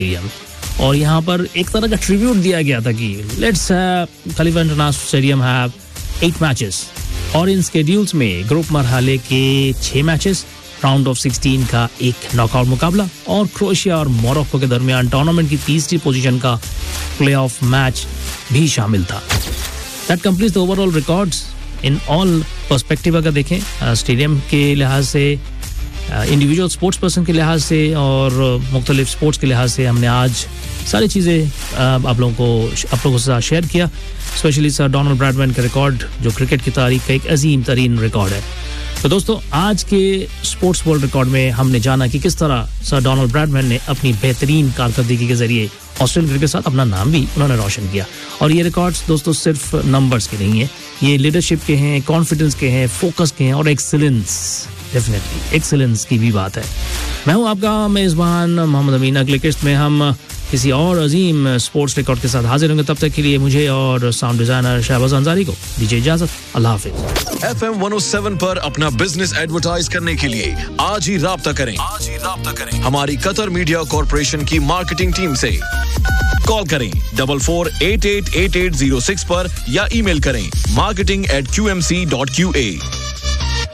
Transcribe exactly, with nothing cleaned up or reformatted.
Stadium, और यहाँ पर एक तरह का ट्रिब्यूट दिया गया था कि let's Khalifa international stadium have eight matches, और इन स्केड्यूल्स में ग्रुप मरहले के छह मैचेस, राउंड ऑफ सिक्सटीन का एक नॉकआउट मुकाबला और क्रोएशिया और मोरक्को के दरमियान टूर्नामेंट की तीसरी पोजीशन का प्लेऑफ मैच भी शामिल था. That completes the overall records in all perspective. अगर देखें स्टेडियम के लिहाज से, इंडिविजुअल स्पोर्ट्स पर्सन के लिहाज से और मुख्तलिफ स्पोर्ट्स के लिहाज से, हमने आज सारी चीज़ें आप लोगों को आप लोगों के साथ शेयर किया. स्पेशली सर डोनाल्ड ब्रैडमैन का रिकॉर्ड जो क्रिकेट की तारीख का एक अजीम तरीन रिकॉर्ड है. तो दोस्तों, आज के स्पोर्ट्स वर्ल्ड रिकॉर्ड में हमने जाना कि किस तरह सर डोनाल्ड ब्रैडमैन ने अपनी बेहतरीन कारकर्दगी के जरिए ऑस्ट्रेलियन क्रिकेट के साथ अपना नाम भी उन्होंने रोशन किया. और ये रिकॉर्ड्स दोस्तों सिर्फ नंबर्स के नहीं है, ये लीडरशिप के हैं, कॉन्फिडेंस के हैं, फोकस के हैं और एक्सीलेंस, डेफिनेटली एक्सीलेंस की भी बात है. मैं हूं आपका मेज़बान मोहम्मद अमीन. अगले किस्त में हम किसी और अजीम स्पोर्ट्स रिकॉर्ड के साथ हाजिर होंगे. तब तक के लिए मुझे और साउंड डिजाइनर शहबाज अंसारी को दीजिए इजाजत. अल्लाह हाफिज. F M one O seven पर अपना बिजनेस एडवर्टाइज करने के लिए आज ही राब्ता करें आज ही राब्ता करें हमारी कतर मीडिया कॉर्पोरेशन की मार्केटिंग टीम से. कॉल करें double four eight eight eight eight zero six पर या ईमेल करें marketing eight Q M C dot Q A.